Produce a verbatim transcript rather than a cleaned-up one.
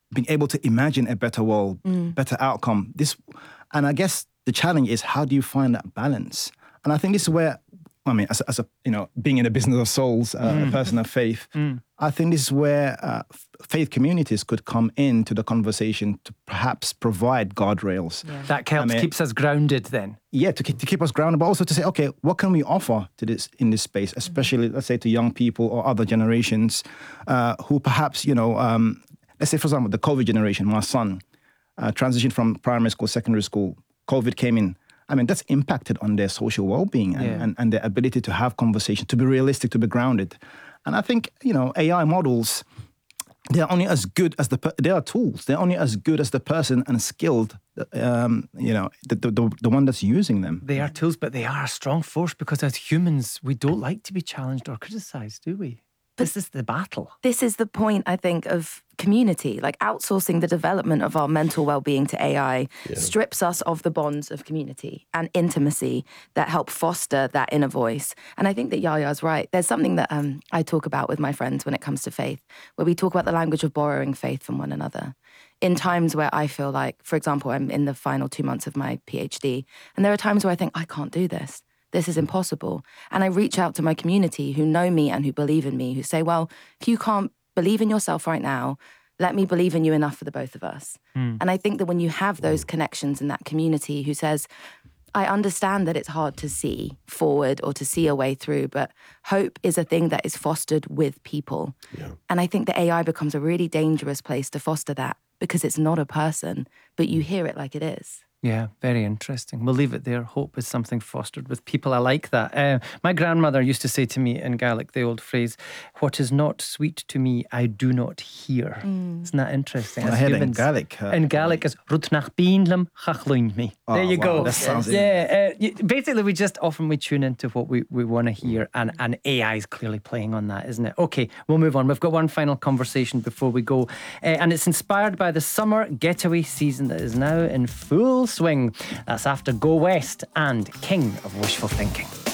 being able to imagine a better world, mm. better outcome. This, and I guess the challenge is, how do you find that balance? And I think this is where, I mean, as, as a, you know, being in the business of souls, uh, mm. a person of faith, mm. I think this is where uh, faith communities could come into the conversation to perhaps provide guardrails. Yeah. That helps, I mean, keeps us grounded then. Yeah, to keep, to keep us grounded, but also to say, okay, what can we offer to this in this space, especially, mm. let's say, to young people or other generations uh, who perhaps, you know, um, let's say, for example, the COVID generation, my son, uh, transitioned from primary school, secondary school, COVID came in. I mean, that's impacted on their social well-being and, yeah. and, and their ability to have conversation, to be realistic, to be grounded. And I think, you know, A I models, they're only as good as the, they are tools. They're only as good as the person and skilled, um, you know, the, the, the one that's using them. They are tools, but they are a strong force, because as humans, we don't like to be challenged or criticized, do we? But this is the battle. This is the point, I think, of community. Like, outsourcing the development of our mental well-being to A I yeah. strips us of the bonds of community and intimacy that help foster that inner voice. And I think that Yaya's right. There's something that um, I talk about with my friends when it comes to faith, where we talk about the language of borrowing faith from one another. In times where I feel like, for example, I'm in the final two months of my PhD, and there are times where I think, I can't do this. This is impossible. And I reach out to my community who know me and who believe in me, who say, well, if you can't believe in yourself right now, let me believe in you enough for the both of us. Mm. And I think that when you have those connections in that community who says, I understand that it's hard to see forward or to see a way through, but hope is a thing that is fostered with people. Yeah. And I think that A I becomes a really dangerous place to foster that, because it's not a person, but you hear it like it is. Yeah, very interesting. We'll leave it there. Hope is something fostered with people. I like that. Uh, my grandmother used to say to me in Gaelic, the old phrase, what is not sweet to me, I do not hear. Mm. Isn't that interesting? Well, I heard it in Gaelic. Uh, in Gaelic, it's Rut nach bínlam chachluin me. Oh, there you wow, go. That sounds yeah, uh, basically, we just often we tune into what we, we want to hear, and, and A I is clearly playing on that, isn't it? Okay, we'll move on. We've got one final conversation before we go, uh, and it's inspired by the summer getaway season that is now in full swing. That's after Go West and King of Wishful Thinking.